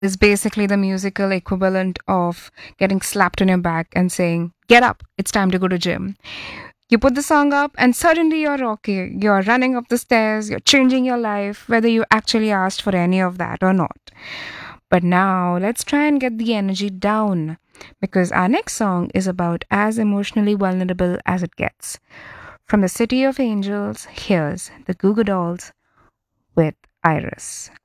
is basically the musical equivalent of getting slapped on your back and saying, "Get up, it's time to go to gym." You put the song up and suddenly you're okay. You're running up the stairs, you're changing your life, whether you actually asked for any of that or not. But now let's try and get the energy down because our next song is about as emotionally vulnerable as it gets. From the City of Angels, here's the Goo Goo Dolls with Iris.